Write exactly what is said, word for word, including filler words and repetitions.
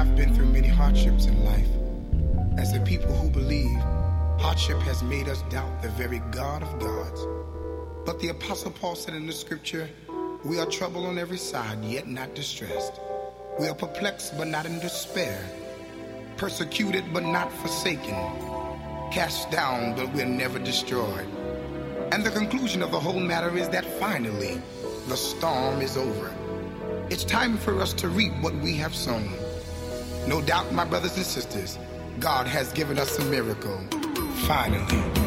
I've been through many hardships in life. As a people who believe, hardship has made us doubt the very God of gods. But the Apostle Paul said in the scripture, we are troubled on every side, yet not distressed. We are perplexed, but not in despair. Persecuted, but not forsaken. Cast down, but we're never destroyed. And the conclusion of the whole matter is that finally, the storm is over. It's time for us to reap what we have sown. No doubt, my brothers and sisters, God has given us a miracle. Finally.